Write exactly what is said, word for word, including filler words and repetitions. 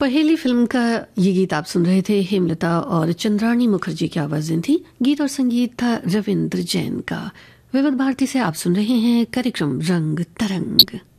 पहेली फिल्म का ये गीत आप सुन रहे थे। हेमलता और चंद्राणी मुखर्जी की आवाजें थी। गीत और संगीत था रविंद्र जैन का। विविध भारती से आप सुन रहे हैं कार्यक्रम रंग तरंग।